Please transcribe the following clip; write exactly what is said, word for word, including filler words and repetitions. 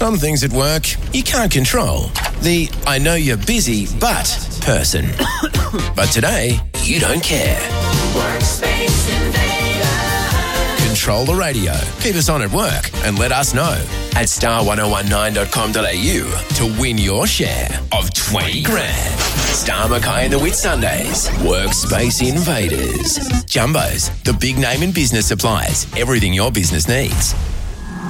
Some things at work you can't control. The I know you're busy, but person. But today, you don't care. Workspace Invader. Control the radio. Keep us on at work and let us know at star ten nineteen dot com dot a u to win your share of twenty grand. Star Mackay and the Whit Sundays. Workspace Invaders. Jumbo's, the big name in business supplies. Everything your business needs.